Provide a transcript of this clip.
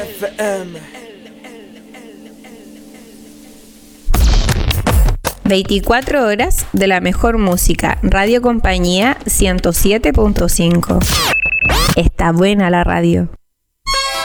FM. 24 horas de la mejor música. Radio Compañía 107.5. Está buena la radio.